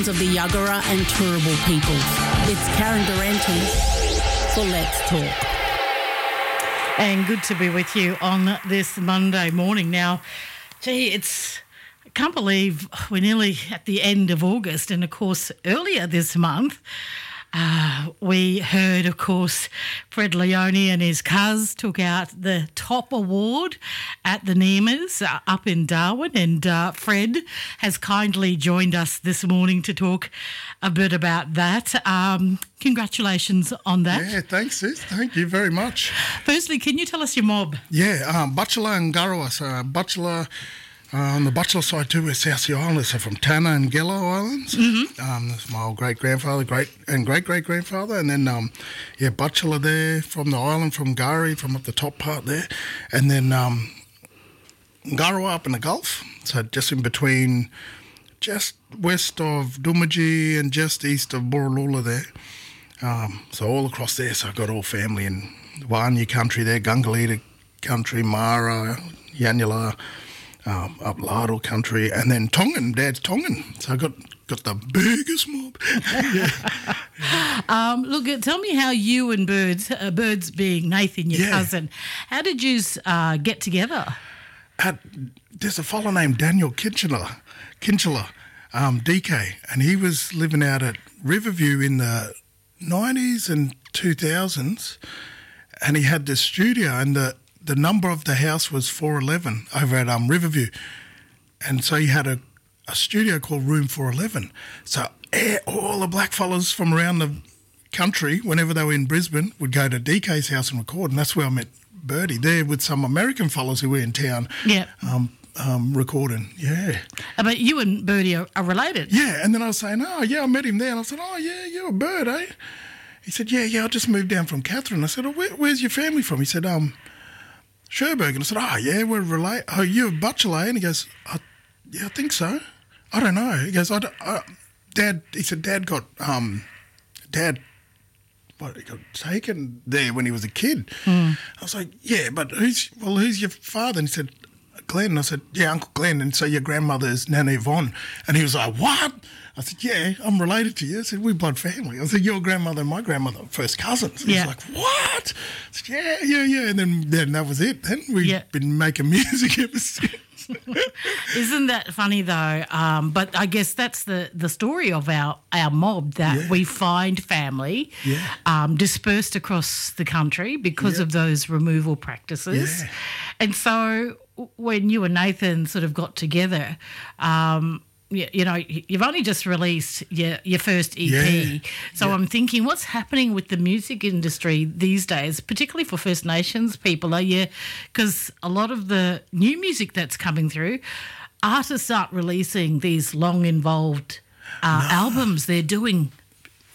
of the Yuggera and Turrbal peoples. It's Karen Durante for Let's Talk. And good to be with you on this Monday morning. Now, gee, I can't believe we're nearly at the end of August, and of course earlier this month we heard, of course, Fred Leone and his cuz took out the top award at the NEMAs up in Darwin, and Fred has kindly joined us this morning to talk a bit about that. Congratulations on that. Yeah, thanks, sis. Thank you very much. Firstly, can you tell us your mob? Yeah, Butchulla and Garawa. So Butchulla, on the Butchulla side too, we're South Sea Islanders, so from Tanna and Gello Islands. Mm-hmm. That's my old great-grandfather, great-great-grandfather. And then, Butchulla there from the island, from Gari, from up the top part there. And then Garawa up in the Gulf, so just in between, just west of Doomadgee and just east of Borroloola there. So all across there, so I've got all family in Wanya country there, Gungalita country, Mara, Yanyala, up Lardle country, and then Tongan, Dad's Tongan. So I got the biggest mob. Look, tell me how you and Birds being Nathan, your cousin, how did you get together? There's a fellow named Daniel Kinchela, DK, and he was living out at Riverview in the 90s and 2000s, and he had this studio, and the number of the house was 411 over at Riverview. And so he had a studio called Room 411. So all the black fellas from around the country, whenever they were in Brisbane, would go to DK's house and record. And that's where I met Birdie, there with some American fellas who were in town recording. Yeah. But you and Birdie are related. Yeah. And then I was saying, I met him there. And I said, you're a Bird, eh? He said, I just moved down from Katherine. I said, where's your family from? He said, Cherbourg. And I said, we're related. Oh, you're a Butchulla? And he goes, I think so. I don't know. He goes, Dad, he said, Dad got taken there when he was a kid. I was like, but who's your father? And he said, Glenn. And I said, Uncle Glenn. And so your grandmother is Nana Yvonne. And he was like, what? I said, I'm related to you. I said, we're blood family. I said, your grandmother and my grandmother are first cousins. He was like, what? I said, yeah. And then that was it. Then we've been making music ever since. Isn't that funny though? But I guess that's the story of our mob, that we find family dispersed across the country because of those removal practices. And so when you and Nathan sort of got together, you've only just released your first EP. So I'm thinking, what's happening with the music industry these days, particularly for First Nations people? Because a lot of the new music that's coming through, artists aren't releasing these long involved albums. They're doing